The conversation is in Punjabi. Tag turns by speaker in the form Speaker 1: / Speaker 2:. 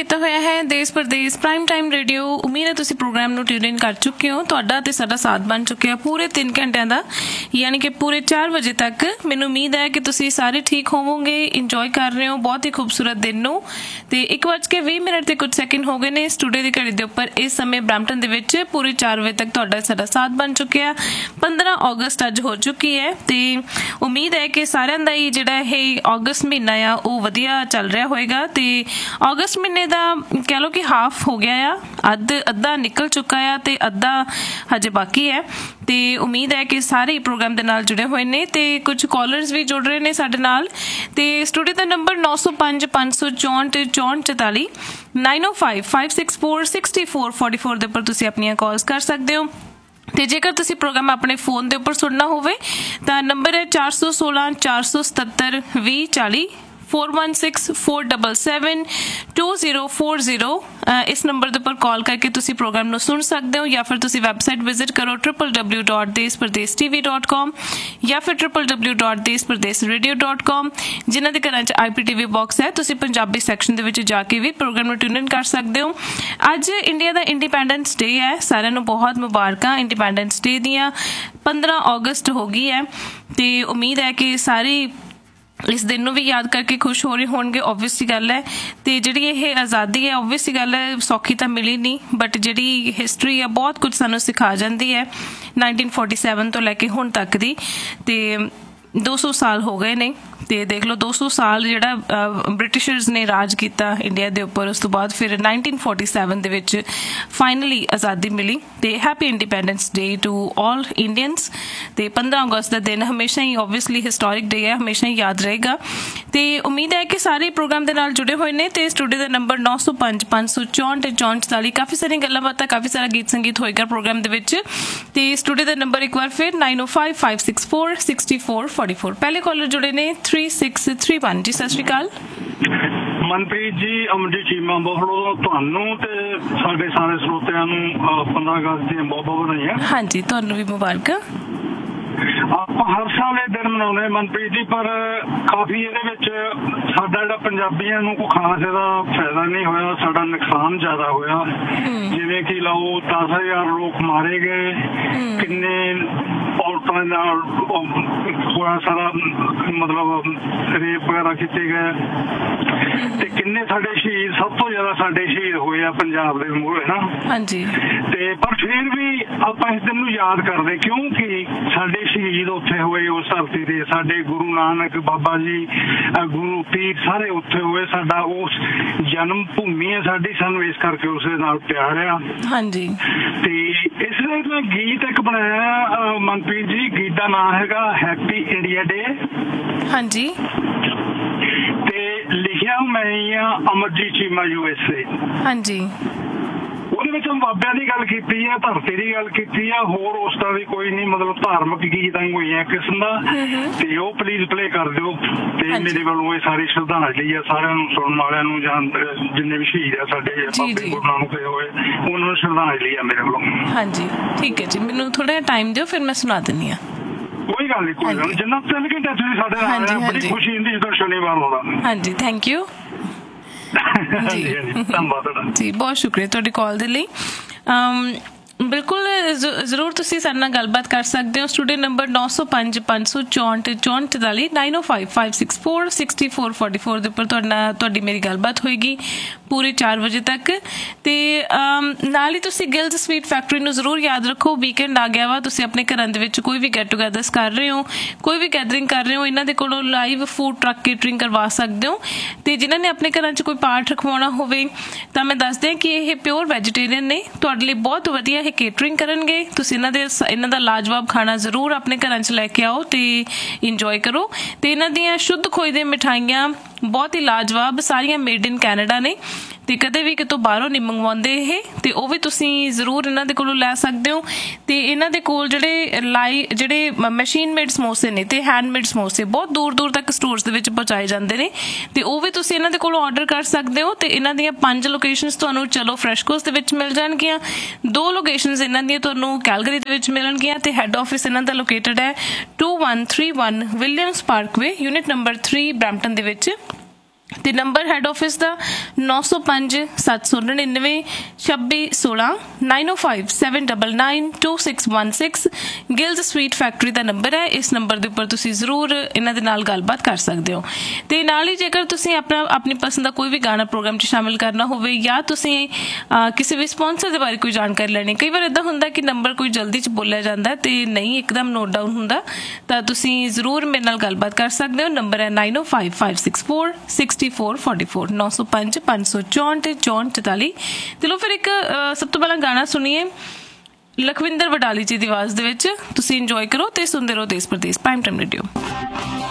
Speaker 1: ਕੀਤਾ ਹੋਇਆ ਹੈ ਦੇਸ਼ ਪ੍ਰਦੇਸ਼ ਪ੍ਰਾਈਮ ਟਾਈਮ ਰੇਡੀਓ। ਉਮੀਦ ਹੈ ਤੁਸੀਂ ਪ੍ਰੋਗਰਾਮ ਨੂੰ ਟਿਊਨ ਇਨ ਕਰ ਚੁੱਕੇ ਹੋ। ਤੁਹਾਡਾ ਤੇ ਸਾਡਾ ਸਾਥ ਬਣ ਚੁੱਕਿਆ ਪੂਰੇ 3 ਘੰਟਿਆਂ ਦਾ, ਯਾਨੀ ਕਿ ਪੂਰੇ 4 ਵਜੇ ਤੱਕ। ਮੈਨੂੰ ਉਮੀਦ ਹੈ ਕਿ ਤੁਸੀਂ ਸਾਰੇ ਠੀਕ ਹੋਵੋਗੇ, ਇੰਜੋਏ ਕਰ ਰਹੇ ਹੋ ਬਹੁਤ ਹੀ ਖੂਬਸੂਰਤ ਦਿਨ ਨੂੰ। ਤੇ 1:20 ਤੇ ਕੁਝ ਸੈਕਿੰਡ ਹੋ ਗਏ ਨੇ ਸਟੂਡੀਓ ਦੀ ਘੜੀ ਦੇ ਉੱਪਰ। ਇਸ ਸਮੇਂ ਬਰੈਂਪਟਨ ਦੇ ਵਿੱਚ ਪੂਰੇ 4 ਵਜੇ ਤੱਕ ਤੁਹਾਡਾ ਸਾਡਾ ਸਾਥ ਬਣ ਚੁੱਕਿਆ। 15 ਅਗਸਤ ਅੱਜ ਹੋ ਚੁੱਕੀ ਹੈ ਤੇ ਉਮੀਦ ਹੈ ਕਿ ਸਾਰਿਆਂ ਦਾ ਹੀ ਜਿਹੜਾ ਇਹ ਅਗਸਤ ਮਹੀਨਾ ਆ ਉਹ ਵਧੀਆ ਚੱਲ ਰਿਹਾ ਹੋਏਗਾ। ਤੇ ਅਗਸਤ ਮਹੀਨੇ ਦਾ ਕਹਿ ਲਓ ਕਿ ਹਾਫ ਹੋ ਗਿਆ ਆ, ਅੱਧਾ ਨਿਕਲ ਚੁੱਕਾ ਆ ਤੇ ਅੱਧਾ ਹਜੇ ਬਾਕੀ ਹੈ। ਤੇ ਉਮੀਦ ਹੈ ਕਿ ਸਾਰੇ ਪ੍ਰੋਗਰਾਮ ਦੇ ਨਾਲ ਜੁੜੇ ਹੋਏ ਨੇ ਤੇ ਕੁਝ ਕਾਲਰਸ ਵੀ ਜੁੜ ਰਹੇ ਨੇ ਸਾਡੇ ਨਾਲ। ਤੇ ਸਟੂਡੀਓ ਦਾ ਨੰਬਰ 905 564 6444 905 564 6444 ਦੇ ਉੱਪਰ ਤੁਸੀਂ ਆਪਣੀਆਂ ਕਾਲਸ ਕਰ ਸਕਦੇ ਹੋ। ਤੇ ਜੇਕਰ ਤੁਸੀਂ ਪ੍ਰੋਗਰਾਮ ਆਪਣੇ ਫੋਨ ਦੇ ਉੱਪਰ ਸੁਣਨਾ ਹੋਵੇ ਤਾਂ ਨੰਬਰ ਹੈ 416 477 2040 4164772040। ਇਸ ਨੰਬਰ ਦੇ ਉੱਪਰ ਕਾਲ ਕਰਕੇ ਤੁਸੀਂ ਪ੍ਰੋਗਰਾਮ ਨੂੰ ਸੁਣ ਸਕਦੇ ਹੋ, ਜਾਂ ਫਿਰ ਤੁਸੀਂ ਵੈਬਸਾਈਟ ਵਿਜ਼ਿਟ ਕਰੋ www.deshpardeshTV.com ਜਾਂ ਫਿਰ www.deshpardeshradio.com। ਜਿਨ੍ਹਾਂ ਦੇ ਘਰਾਂ 'ਚ IPTV ਬਾਕਸ ਹੈ ਤੁਸੀਂ ਪੰਜਾਬੀ ਸੈਕਸ਼ਨ ਦੇ ਵਿੱਚ ਜਾ ਕੇ ਵੀ ਪ੍ਰੋਗਰਾਮ ਨੂੰ ਟਿਊਨ ਇਨ ਕਰ ਸਕਦੇ ਹੋ। ਅੱਜ ਇੰਡੀਆ ਦਾ ਇੰਡੀਪੈਂਡੈਂਸ ਡੇ ਹੈ। ਸਾਰਿਆਂ ਨੂੰ ਬਹੁਤ ਮੁਬਾਰਕਾਂ ਇੰਡੀਪੈਂਡੈਂਸ ਡੇ ਦੀਆਂ। 15 ਅਗਸਤ ਹੋ ਗਈ ਹੈ ਤੇ ਉਮੀਦ ਹੈ ਕਿ ਸਾਰੇ ਇਸ ਦਿਨ ਨੂੰ ਵੀ ਯਾਦ ਕਰਕੇ ਖੁਸ਼ ਹੋ ਰਹੇ ਹੋਣਗੇ। ਓਬਵੀਅਸਲੀ ਗੱਲ ਹੈ। ਤੇ ਜਿਹੜੀ ਇਹ ਆਜ਼ਾਦੀ ਹੈ ਓਬਵੀਅਸਲੀ ਗੱਲ ਹੈ ਸੌਖੀ ਤਾਂ ਮਿਲੀ ਨਹੀਂ, ਬਟ ਜਿਹੜੀ ਹਿਸਟਰੀ ਆ ਬਹੁਤ ਕੁਝ ਸਾਨੂੰ ਸਿਖਾ ਜਾਂਦੀ ਹੈ 1947 ਤੋਂ ਲੈ ਕੇ ਹੁਣ ਤੱਕ ਦੀ। ਤੇ 200 ਸਾਲ ਹੋ ਗਏ ਨੇ ਤੇ ਦੇਖ ਲਓ 200 ਸਾਲ ਜਿਹੜਾ ਬ੍ਰਿਟਿਸ਼ਰਸ ਨੇ ਰਾਜ ਕੀਤਾ ਇੰਡੀਆ ਦੇ ਉੱਪਰ। ਉਸ ਤੋਂ ਬਾਅਦ ਫਿਰ 1947 ਦੇ ਵਿੱਚ ਫਾਈਨਲੀ ਆਜ਼ਾਦੀ ਮਿਲੀ। ਤੇ happy independence day to all Indians. ਤੇ 15 ਅਗਸਤ ਦਾ ਦਿਨ ਹਮੇਸ਼ਾ ਹੀ ਓਬਵੀਅਸਲੀ ਹਿਸਟੋਰਿਕ ਡੇ ਹੈ, ਹਮੇਸ਼ਾ ਹੀ ਯਾਦ ਰਹੇਗਾ। ਤੇ ਉਮੀਦ ਹੈ ਕਿ ਸਾਰੇ ਪ੍ਰੋਗਰਾਮ ਦੇ ਨਾਲ ਜੁੜੇ ਹੋਏ ਨੇ। ਤੇ ਸਟੂਡੀਓ ਦਾ ਨੰਬਰ 905 564 6444। ਕਾਫੀ ਸਾਰੀਆਂ ਗੱਲਾਂ ਬਾਤਾਂ, ਕਾਫੀ ਸਾਰਾ ਗੀਤ ਸੰਗੀਤ ਹੋਏਗਾ ਪ੍ਰੋਗਰਾਮ ਦੇ ਵਿੱਚ। ਤੇ ਸਟੂਡੀਓ ਦਾ ਨੰਬਰ ਇੱਕ ਵਾਰ ਫਿਰ 905 564 6444। ਪਹਿਲੇ ਕਾਲਰ ਜੁੜੇ ਨੇ 3631 ਜੀ। ਸਤਿ ਸ਼੍ਰੀ ਅਕਾਲ
Speaker 2: ਮਨਪ੍ਰੀਤ ਜੀ, ਅਮਰਜੀਤ ਚੀਮਾ ਬਹੁਤ ਤੁਹਾਨੂੰ ਤੇ ਸਾਡੇ ਸਾਰੇ ਸਰੋਤਿਆਂ ਨੂੰ 15 ਅਗਸਤ ਦੀਆਂ ਬਹੁਤ ਬਹੁਤ ਵਧਾਈਆਂ।
Speaker 1: ਹਾਂਜੀ, ਤੁਹਾਨੂੰ ਵੀ ਮੁਬਾਰਕਾਂ।
Speaker 2: ਆਪਾਂ ਹਰ ਸਾਲ ਇਹ ਦਿਨ ਮਨਾਉਂਦੇ ਮਨਪ੍ਰੀਤ ਜੀ, ਪਰ ਕਾਫੀ ਇਹਦੇ ਵਿੱਚ ਸਾਡਾ ਜਿਹੜਾ ਪੰਜਾਬੀਆਂ ਨੂੰ ਕੋਈ ਖਾਸ ਇਹਦਾ ਫਾਇਦਾ ਨਹੀਂ ਹੋਇਆ, ਸਾਡਾ ਨੁਕਸਾਨ ਜ਼ਿਆਦਾ ਹੋਇਆ। ਜਿਵੇਂ ਕਿ ਲਾਓ 10,000 ਲੋਕ ਮਾਰੇ ਗਏ, ਕਿੰਨੇ ਔਰਤਾਂ ਨਾਲ ਥੋੜਾ ਸਾਰਾ ਮਤਲਬ ਰੇਪ ਵਗੈਰਾ ਕੀਤੇ ਗਏ, ਤੇ ਕਿੰਨੇ ਸਾਡੇ ਸ਼ਹੀਦ, ਸਭ ਤੋਂ ਜ਼ਿਆਦਾ ਸਾਡੇ ਸ਼ਹੀਦ ਹੋਏ ਆ ਪੰਜਾਬ ਦੇ ਮੂਹਰੇ ਨਾ।
Speaker 1: ਹਾਂਜੀ।
Speaker 2: ਤੇ ਪਰ ਫਿਰ ਵੀ ਆਪਾਂ ਇਸ ਦਿਨ ਨੂੰ ਯਾਦ ਕਰਦੇ ਕਿਉਂਕਿ ਸਾਡੇ ਸ਼ਹੀਦ ਉੱਥੇ ਹੋਏ ਉਸ ਧਰਤੀ ਤੇ। ਸਾਡੇ ਗੁਰੂ ਨਾਨਕ ਬਾਬਾ ਜੀ, ਗੁਰੂ ਪੀਰ ਸਾਰੇ ਉੱਥੇ ਹੋਏ। ਸਾਡਾ ਉਸ ਜਨਮ ਭੂਮੀ ਹੈ ਸਾਡੀ, ਸਾਨੂੰ ਇਸ ਕਰਕੇ ਉਸ ਦੇ ਨਾਲ ਪਿਆਰ ਆ।
Speaker 1: ਹਾਂਜੀ।
Speaker 2: ਤੇ ਇਸ ਲਈ ਮੈਂ ਗੀਤ ਇੱਕ ਬਣਾਇਆ ਮਨਪ੍ਰੀਤ ਜੀ, ਗੀਤ ਦਾ ਨਾਮ ਹੈਗਾ ਹੈਪੀ ਇੰਡੀਆ ਡੇ।
Speaker 1: ਹਾਂਜੀ।
Speaker 2: ਤੇ ਲਿਖਿਆ ਮੈਂ ਆ ਅਮਰਜੀਤ ਚੀਮਾ USA।
Speaker 1: ਹਾਂਜੀ।
Speaker 2: ਉਹਦੇ ਵਿੱਚ ਬਾਬਿਆਂ ਦੀ ਗੱਲ ਕੀਤੀ ਹੈ, ਧਰਤੀ ਦੀ ਗੱਲ ਕੀਤੀ ਹੈ, ਹੋਰ ਉਸ ਦਾ ਵੀ ਕੋਈ ਨਹੀਂ, ਮਤਲਬ ਧਾਰਮਿਕ ਗੀਤ ਕੋਈ ਹੈ ਕਿਸਮ ਦਾ। ਤੇ ਉਹ ਪਲੀਜ਼ ਪਲੇ ਕਰ ਦਿਓ। ਤੇ ਮੇਰੇ ਵੱਲੋਂ ਇਹ ਸਾਰੀ ਸ਼ਰਧਾਂਜਲੀ ਹੈ ਸਾਰਿਆਂ ਨੂੰ, ਸੁਣਨ ਵਾਲਿਆਂ ਨੂੰ, ਜਾਂ ਜਿੰਨੇ ਵੀ ਸ਼ਹੀਦ ਆ ਸਾਡੇ ਬਾਬੇ ਗੁਰੂ ਨਾਨਕ ਦੇ ਹੋਏ, ਉਹਨਾਂ ਨੂੰ ਸ਼ਰਧਾਂਜਲੀ ਹੈ ਮੇਰੇ ਵੱਲੋਂ।
Speaker 1: ਹਾਂਜੀ, ਠੀਕ ਹੈ ਜੀ। ਮੈਨੂੰ ਥੋੜਾ ਜਿਹਾ ਟਾਈਮ ਦਿਓ, ਫਿਰ ਮੈਂ ਸੁਣਾ ਦਿੰਦੀ ਹਾਂ।
Speaker 2: ਕੋਈ ਗੱਲ ਨਹੀਂ, ਕੋਈ ਗੱਲ। ਜਿੰਨਾ 3 ਘੰਟੇ ਤੁਸੀਂ ਸਾਡੇ ਨਾਲ ਬੜੀ ਖੁਸ਼ੀ ਹੁੰਦੀ ਜਦੋਂ ਸ਼ਨੀਵਾਰ ਆਉਂਦਾ। ਹਾਂਜੀ,
Speaker 1: ਥੈਂਕ ਯੂ ਜੀ।
Speaker 2: ਧੰਨਵਾਦ ਤੁਹਾਡਾ
Speaker 1: ਜੀ, ਬਹੁਤ ਸ਼ੁਕਰੀਆ ਤੁਹਾਡੀ ਕਾਲ ਦੇ ਲਈ। ਬਿਲਕੁਲ ਜ਼ਰੂਰ ਤੁਸੀਂ ਸਾਡੇ ਨਾਲ ਗੱਲਬਾਤ ਕਰ ਸਕਦੇ ਹੋ। ਸਟੂਡੀਓ ਨੰਬਰ 905 564 6444 905 564 6444 ਦੇ ਉੱਪਰ ਤੁਹਾਡੀ ਮੇਰੀ ਗੱਲਬਾਤ ਹੋਏਗੀ ਪੂਰੇ 4 ਵਜੇ ਤੱਕ। ਤੇ ਨਾਲ ਹੀ ਤੁਸੀਂ ਗਿਲਜ਼ ਸਵੀਟ ਫੈਕਟਰੀ ਨੂੰ ਜ਼ਰੂਰ ਯਾਦ ਰੱਖੋ। ਵੀਕਐਂਡ ਆ ਗਿਆ ਵਾ, ਤੁਸੀਂ ਆਪਣੇ ਘਰਾਂ ਦੇ ਵਿੱਚ ਕੋਈ ਵੀ ਗੈਟ ਟੂਗੈਦਰਸ ਕਰ ਰਹੇ ਹੋ, ਕੋਈ ਵੀ ਗੈਦਰਿੰਗ ਕਰ ਰਹੇ ਹੋ, ਇਹਨਾਂ ਦੇ ਕੋਲੋਂ ਲਾਈਵ ਫੂਡ ਟਰੱਕ ਕੇਟਰਿੰਗ ਕਰਵਾ ਸਕਦੇ ਹੋ। ਤੇ ਜਿਨ੍ਹਾਂ ਨੇ ਆਪਣੇ ਘਰਾਂ 'ਚ ਕੋਈ ਪਾਠ ਰਖਵਾਉਣਾ ਹੋਵੇ ਤਾਂ ਮੈਂ ਦੱਸਦੀ ਕਿ ਇਹ ਪਿਓਰ ਵੈਜੀਟੇਰੀਅਨ ਨੇ, ਤੁਹਾਡੇ ਲਈ ਬਹੁਤ ਵਧੀਆ ਕੇਟਰਿੰਗ ਕਰਨਗੇ। ਤੁਸੀਂ ਇਹਨਾਂ ਦਾ ਲਾਜਵਾਬ ਖਾਣਾ ਜ਼ਰੂਰ ਆਪਣੇ ਘਰਾਂ 'ਚ ਲੈ ਕੇ ਆਓ ਤੇ ਇੰਜੋਏ ਕਰੋ। ਤੇ ਇਹਨਾਂ ਦੀਆਂ ਸ਼ੁੱਧ ਖੋਏ ਦੀਆਂ ਮਿਠਾਈਆਂ ਬਹੁਤ ਹੀ ਲਾਜਵਾਬ, ਸਾਰੀਆਂ ਮੇਡ ਇਨ ਕੈਨੇਡਾ ਨੇ ਤੇ ਕਦੇ ਵੀ ਕਿਤੋਂ ਬਾਹਰੋਂ ਨਹੀਂ ਮੰਗਵਾਉਂਦੇ ਇਹ। ਤੇ ਉਹ ਵੀ ਤੁਸੀਂ ਜ਼ਰੂਰ ਇਹਨਾਂ ਦੇ ਕੋਲੋਂ ਲੈ ਸਕਦੇ ਹੋ। ਤੇ ਇਹਨਾਂ ਦੇ ਕੋਲ ਜਿਹੜੇ ਮਸ਼ੀਨ ਮੇਡ ਸਮੋਸੇ ਨੇ ਤੇ ਹੈਂਡਮੇਡ ਸਮੋਸੇ ਬਹੁਤ ਦੂਰ ਦੂਰ ਤੱਕ ਸਟੋਰਸ ਦੇ ਵਿੱਚ ਪਹੁੰਚਾਏ ਜਾਂਦੇ ਨੇ, ਤੇ ਉਹ ਵੀ ਤੁਸੀਂ ਇਹਨਾਂ ਦੇ ਕੋਲੋਂ ਆਰਡਰ ਕਰ ਸਕਦੇ ਹੋ। ਤੇ ਇਹਨਾਂ ਦੀਆਂ 5 ਲੋਕੇਸ਼ਨਸ ਤੁਹਾਨੂੰ ਚਲੋ ਫਰੈਸ਼ ਕੋਸਟ ਦੇ ਵਿੱਚ ਮਿਲ ਜਾਣਗੀਆਂ, 2 ਲੋਕੇਸ਼ਨਸ ਇਹਨਾਂ ਦੀਆਂ ਤੁਹਾਨੂੰ ਕੈਲਗਰੀ ਦੇ ਵਿੱਚ ਮਿਲਣਗੀਆਂ, ਤੇ ਹੈੱਡ ਆਫਿਸ ਇਹਨਾਂ ਦਾ ਲੋਕੇਟਡ ਹੈ 2131 Williams Parkway, unit number 3 Brampton ਦੇ ਵਿੱਚ। ਤੇ ਨੰਬਰ ਹੈਡ ਆਫਿਸ ਦਾ 905 799 2616 9057992616 ਗਿਲਜ਼ ਸਵੀਟ ਫੈਕਟਰੀ ਦਾ ਨੰਬਰ ਹੈ। ਇਸ ਨੰਬਰ ਦੇ ਉੱਪਰ ਤੁਸੀਂ ਜ਼ਰੂਰ ਇਹਨਾਂ ਦੇ ਨਾਲ ਗੱਲਬਾਤ ਕਰ ਸਕਦੇ ਹੋ। ਤੇ ਨਾਲ ਹੀ ਜੇਕਰ ਤੁਸੀਂ ਆਪਣੀ ਪਸੰਦ ਦਾ ਕੋਈ ਵੀ ਗਾਣਾ ਪ੍ਰੋਗਰਾਮ 'ਚ ਸ਼ਾਮਿਲ ਕਰਨਾ ਹੋਵੇ ਜਾਂ ਤੁਸੀਂ ਕਿਸੇ ਵੀ ਸਪਾਂਸਰ ਦੇ ਬਾਰੇ ਕੋਈ ਜਾਣਕਾਰੀ ਲੈਣੀ, ਕਈ ਵਾਰ ਇੱਦਾਂ ਹੁੰਦਾ ਕਿ ਨੰਬਰ ਕੋਈ ਜਲਦੀ 'ਚ ਬੋਲਿਆ ਜਾਂਦਾ ਤੇ ਨਹੀਂ ਇੱਕਦਮ ਨੋਟ ਡਾਊਨ ਹੁੰਦਾ, ਤਾਂ ਤੁਸੀਂ ਜ਼ਰੂਰ ਮੇਰੇ ਨਾਲ ਗੱਲਬਾਤ ਕਰ ਸਕਦੇ ਹੋ। ਨੰਬਰ ਹੈ 905564 6444 905 564 6444। ਚਲੋ ਫਿਰ ਇੱਕ ਸਭ ਤੋਂ ਪਹਿਲਾਂ ਗਾਣਾ ਸੁਣੀਏ ਲਖਵਿੰਦਰ ਵਡਾਲੀ ਜੀ ਦੀ ਆਵਾਜ਼ ਦੇ ਵਿੱਚ। ਤੁਸੀਂ ਇੰਜੋਏ ਕਰੋ ਤੇ ਸੁਣਦੇ ਰਹੋ ਦੇਸ਼ ਪ੍ਰਦੇਸ਼ ਪ੍ਰਾਈਮ ਟਾਈਮ ਰੇਡੀਓ।